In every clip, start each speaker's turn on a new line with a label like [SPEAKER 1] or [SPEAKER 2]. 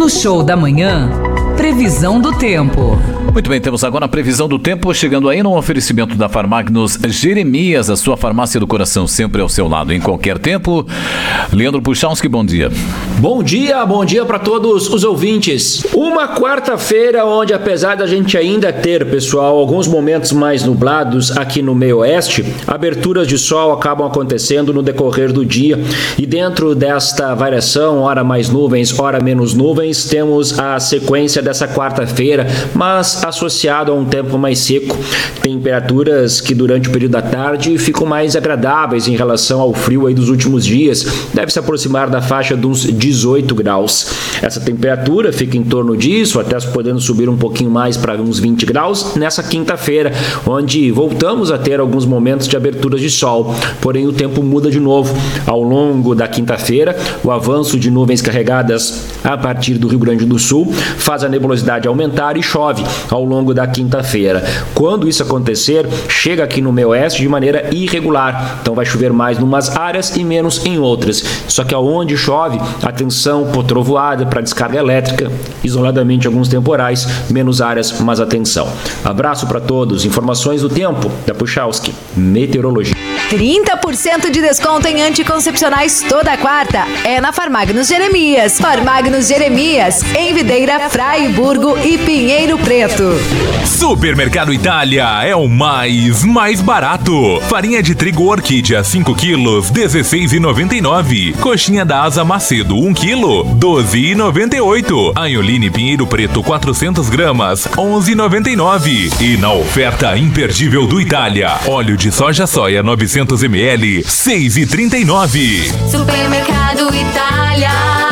[SPEAKER 1] No Show da Manhã, previsão do tempo.
[SPEAKER 2] Muito bem, temos agora a previsão do tempo chegando aí no oferecimento da Farmagnos Jeremias, a sua farmácia do coração sempre ao seu lado em qualquer tempo. Leandro Puchalski, bom dia.
[SPEAKER 3] Bom dia para todos os ouvintes. Uma quarta-feira onde, apesar da gente ainda ter, pessoal, alguns momentos mais nublados aqui no meio oeste, aberturas de sol acabam acontecendo no decorrer do dia e dentro desta variação, hora mais nuvens, hora menos nuvens, temos a sequência dessa quarta-feira, mas associado a um tempo mais seco, temperaturas que durante o período da tarde ficam mais agradáveis em relação ao frio aí dos últimos dias, deve se aproximar da faixa de uns 18 graus. Essa temperatura fica em torno disso, até podendo subir um pouquinho mais para uns 20 graus nessa quinta-feira, onde voltamos a ter alguns momentos de aberturas de sol, porém o tempo muda de novo. Ao longo da quinta-feira, o avanço de nuvens carregadas a partir do Rio Grande do Sul faz a nebulosidade aumentar e chove ao longo da quinta-feira. Quando isso acontecer, chega aqui no meio oeste de maneira irregular, então vai chover mais em umas áreas e menos em outras. Só que aonde chove, atenção por trovoada, para descarga elétrica, isoladamente alguns temporais, menos áreas, mas atenção. Abraço para todos. Informações do tempo da Puchalski, Meteorologia.
[SPEAKER 4] 30% de desconto em anticoncepcionais toda quarta é na Farmagnos Jeremias. Farmagnos Jeremias, em Videira, Fraiburgo e Pinheiro Preto.
[SPEAKER 5] Supermercado Itália é o mais barato. Farinha de trigo Orquídea 5 quilos, R$16,99. Coxinha da Asa Macedo 1 quilo, R$12,98. Anholine Pinheiro Preto 400 gramas, R$11,99. E na oferta imperdível do Itália, óleo de soja 900 ml, R$6,39.
[SPEAKER 6] Supermercado Itália,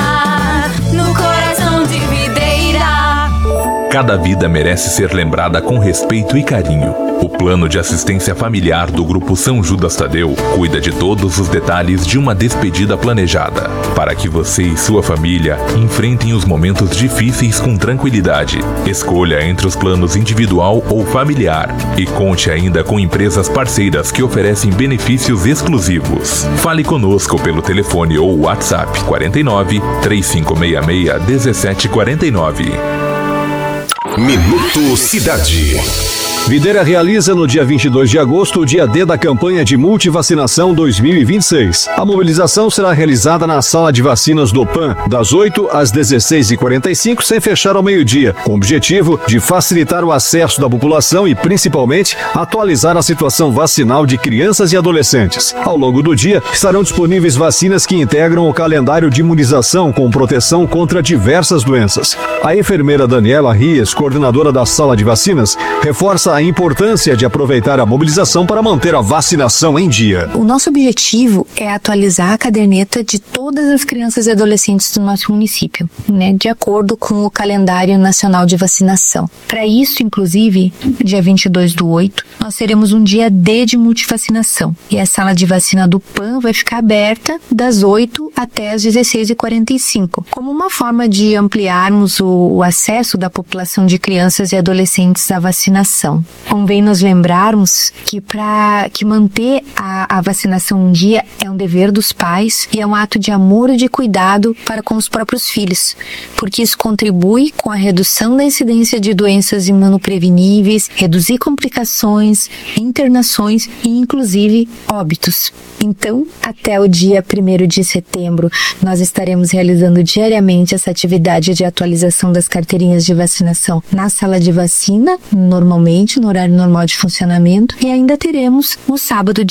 [SPEAKER 6] no coração de Videira.
[SPEAKER 5] Cada vida merece ser lembrada com respeito e carinho. O plano de assistência familiar do Grupo São Judas Tadeu cuida de todos os detalhes de uma despedida planejada, para que você e sua família enfrentem os momentos difíceis com tranquilidade. Escolha entre os planos individual ou familiar e conte ainda com empresas parceiras que oferecem benefícios exclusivos. Fale conosco pelo telefone ou WhatsApp 49 3566 1749.
[SPEAKER 7] Minuto Cidade.
[SPEAKER 8] Videira realiza no dia 22 de agosto o dia D da campanha de multivacinação 2026. A mobilização será realizada na sala de vacinas do PAN, das 8 às 16h45, sem fechar ao meio-dia, com o objetivo de facilitar o acesso da população e, principalmente, atualizar a situação vacinal de crianças e adolescentes. Ao longo do dia, estarão disponíveis vacinas que integram o calendário de imunização com proteção contra diversas doenças. A enfermeira Daniela Rias, coordenadora da sala de vacinas, reforça a importância de aproveitar a mobilização para manter a vacinação em dia.
[SPEAKER 9] O nosso objetivo é atualizar a caderneta de todas as crianças e adolescentes do nosso município, de acordo com o calendário nacional de vacinação. Para isso, inclusive, dia 22/8, nós teremos um dia D de multivacinação. E a sala de vacina do PAN vai ficar aberta das 8 até as 16h45, como uma forma de ampliarmos o acesso da população de crianças e adolescentes à vacinação. Convém nos lembrarmos que manter a vacinação em dia é um dever dos pais e é um ato de amor e de cuidado para com os próprios filhos, porque isso contribui com a redução da incidência de doenças imunopreveníveis, reduzir complicações, internações e inclusive óbitos. Então, até o dia 1º de setembro, nós estaremos realizando diariamente essa atividade de atualização das carteirinhas de vacinação na sala de vacina, normalmente no horário normal de funcionamento, e ainda teremos no sábado,